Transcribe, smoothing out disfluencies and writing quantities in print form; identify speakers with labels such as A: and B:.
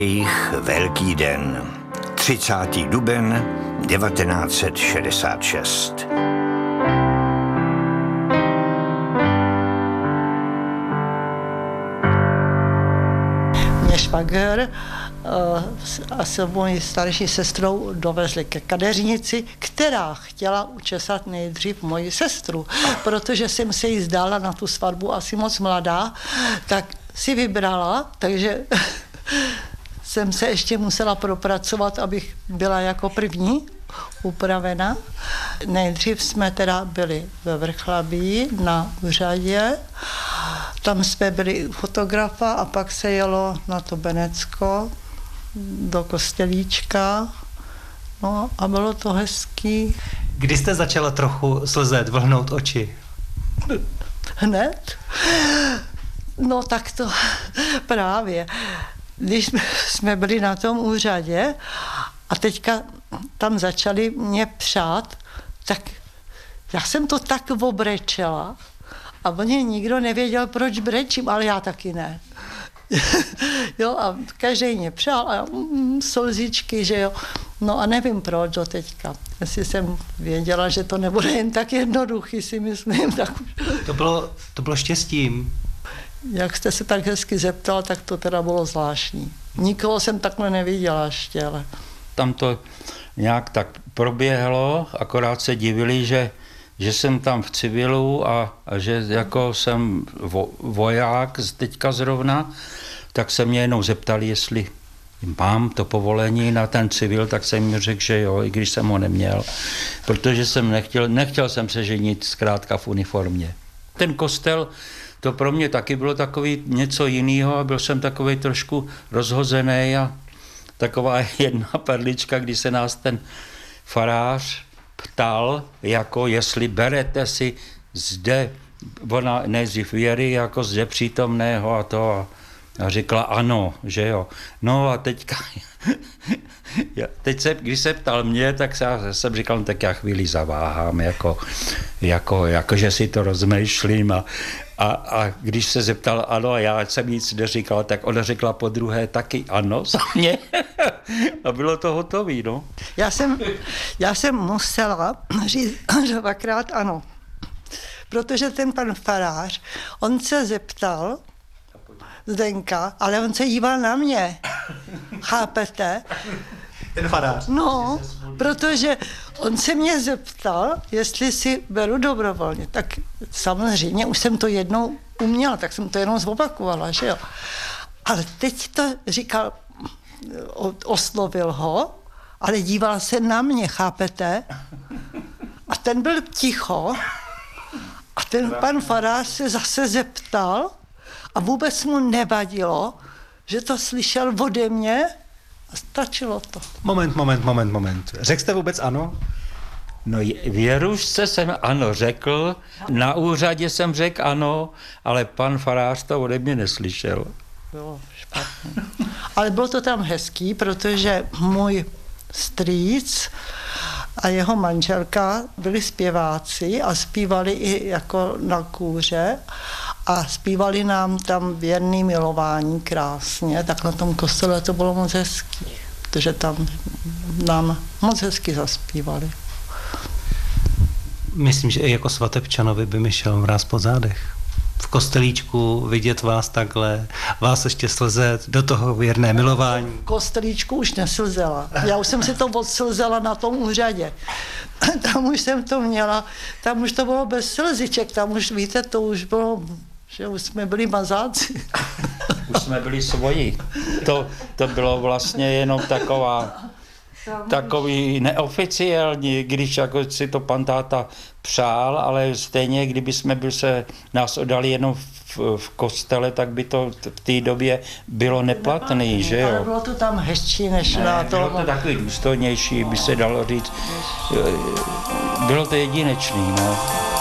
A: Jejich velký den. 30. duben 1966.
B: Mě švagr a s mojí starší sestrou dovezli ke kadeřnici, která chtěla učesat nejdřív moji sestru, protože jsem se jí zdála na tu svatbu asi moc mladá, tak si vybrala, takže jsem se ještě musela propracovat, abych byla jako první upravena. Nejdřív jsme teda byli ve Vrchlabí na úřadě, tam jsme byli u fotografa a pak se jelo na to Benecko do Kostelíčka, no a bylo to hezký.
C: Kdy jste začala trochu slzet, vlhnout oči?
B: Hned? No tak to právě. Když jsme byli na tom úřadě a teďka tam začali mě přát, tak já jsem to tak obrečela a oni nikdo nevěděl, proč brečím, ale já taky ne. Jo, a každý mě přál a slzičky, že jo. No a nevím proč do teďka. Jestli jsem věděla, že to nebude jen tak jednoduchý, si myslím. Tak už.
C: To bylo štěstím.
B: Jak jste se tak hezky zeptal, tak to teda bylo zvláštní. Nikoho jsem takhle neviděla ještě, ale...
D: Tam to nějak tak proběhlo, akorát se divili, že jsem tam v civilu a že jako jsem voják teďka zrovna, tak se mě jenom zeptali, jestli mám to povolení na ten civil, tak jsem jim řekl, že jo, i když jsem ho neměl, protože jsem nechtěl jsem se ženit zkrátka v uniformě. Ten kostel, to pro mě taky bylo takový něco jiného a byl jsem takový trošku rozhozený a taková jedna perlička, když se nás ten farář ptal, jako jestli berete si zde, ona nejdřív Věry, jako zde přítomného a to a řekla ano, že jo. No a teďka, když se ptal mě, tak jsem říkal, no, tak já chvíli zaváhám, jako že si to rozmýšlím a když se zeptal ano a já jsem nic neříkal, tak ona řekla podruhé taky ano za mě a bylo to hotový, no.
B: Já jsem musela říct dvakrát ano, protože ten pan farář, on se zeptal Zdenka, ale on se díval na mě, chápete?
C: Ten farář.
B: No, protože on se mě zeptal, jestli si beru dobrovolně. Tak samozřejmě, už jsem to jednou uměla, tak jsem to jenom zopakovala, že jo. Ale teď to říkal, oslovil ho, ale díval se na mě, chápete? A ten byl ticho a ten pan farář se zase zeptal a vůbec mu nevadilo, že to slyšel ode mě a stačilo to.
C: Moment. Řekl jste vůbec ano?
D: No Věrušce jsem ano řekl, na úřadě jsem řekl ano, ale pan farář to ode mě neslyšel.
B: Bylo špatně. Ale bylo to tam hezký, protože můj strýc a jeho manželka byli zpěváci a zpívali i jako na kůře a zpívali nám tam Věrný milování krásně, tak na tom kostele to bylo moc hezký, protože tam nám moc hezky zaspívali.
C: Myslím, že i jako svatebčanovi by mi šel mráz po zádech. V kostelíčku vidět vás takhle, vás ještě slzet, do toho věrné milování.
B: V kostelíčku už neslzela. Já už jsem si to odslzela na tom úřadě. Tam už jsem to měla, tam už to bylo bez slziček, tam už, víte, to už bylo, že už jsme byli mazáci.
D: Už jsme byli svoji. To bylo vlastně jenom takový neoficiální, když jako si to pan táta přál, ale stejně, kdyby jsme nás oddali jenom v kostele, tak by to v té době bylo neplatný, že jo?
B: Ale bylo to tam hezčí, než na to.
D: Bylo to takový důstojnější, by se dalo říct. Bylo to jedinečný, no.